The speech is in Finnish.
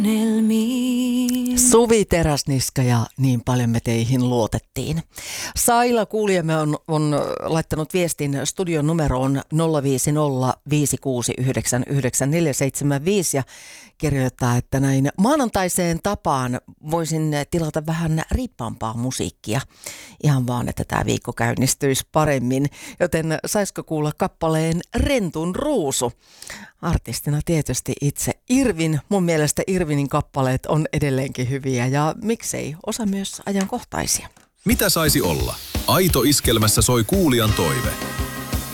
Suvi Teräsniska ja niin paljon me teihin luotettiin. Saila kuulijamme on laittanut viestin studion numeroon 050 5699475 ja kirjoittaa, että näin maanantaiseen tapaan voisin tilata vähän riippaampaa musiikkia. Ihan vaan, että tämä viikko käynnistyisi paremmin, joten saisiko kuulla kappaleen Rentun ruusu? Artistina tietysti itse Irvin. Mun mielestä Irvinin kappaleet on edelleenkin hyviä ja miksei osa myös ajankohtaisia. Mitä saisi olla? Aito iskelmässä soi kuulijan toive.